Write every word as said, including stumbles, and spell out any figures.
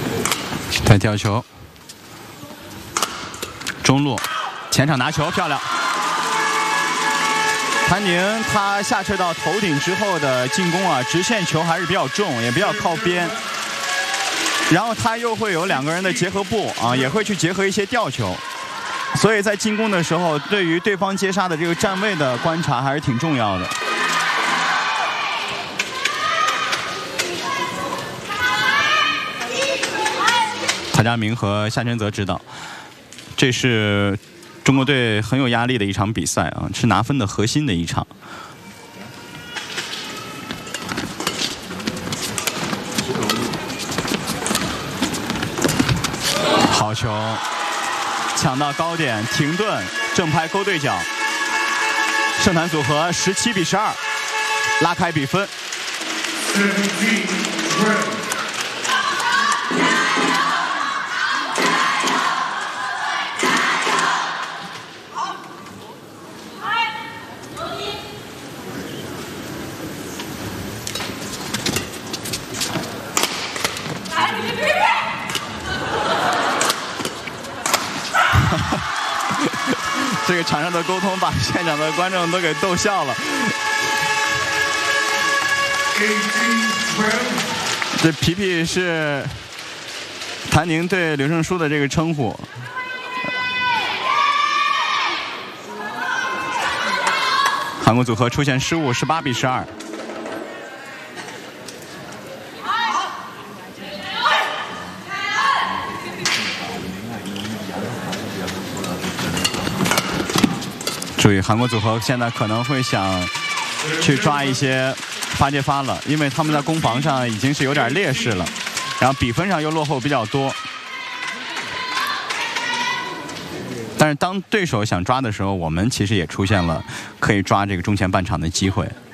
再吊球，中路，前场拿球漂亮。谭宁他下撤到头顶之后的进攻啊，直线球还是比较重，也比较靠边。然后他又会有两个人的结合部啊，也会去结合一些吊球。 所以在进攻的时候，对于对方接杀的这个站位的观察还是挺重要的。谭家明和夏全泽指导，这是中国队很有压力的一场比赛啊，是拿分的核心的一场。好球！ 抢到高点，停顿，正拍勾对角。盛坛组合十七比十二，拉开比分。这个场上的沟通把现场的观众都给逗笑了。这皮皮是谭宁对刘胜书的这个称呼。韩国组合出现失误，十八比十二。 注意，韩国组合现在可能会想去抓一些发接发了，因为他们在攻防上已经是有点劣势了，然后比分上又落后比较多。但是当对手想抓的时候，我们其实也出现了可以抓这个中前半场的机会。